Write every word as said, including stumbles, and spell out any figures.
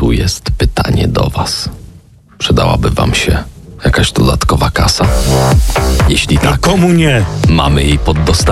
tu jest pytanie do was. Przydałaby wam się jakaś dodatkowa kasa? Jeśli tak, Komu nie? mamy jej pod dostawę.